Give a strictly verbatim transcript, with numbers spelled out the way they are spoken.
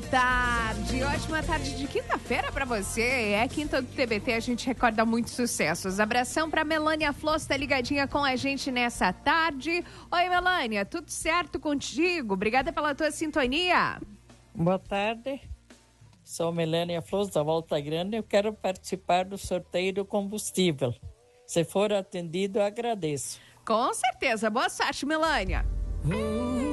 tarde, ótima tarde de quinta-feira pra você. É quinta do T B T, a gente recorda muitos sucessos. Abração pra Melânia Flores, tá ligadinha com a gente nessa tarde. Oi, Melânia, tudo certo contigo? Obrigada pela tua sintonia. Boa tarde, sou Melânia Flores da Volta Grande. Eu quero participar do sorteio do combustível. Se for atendido, eu agradeço. Com certeza, boa sorte, Melânia.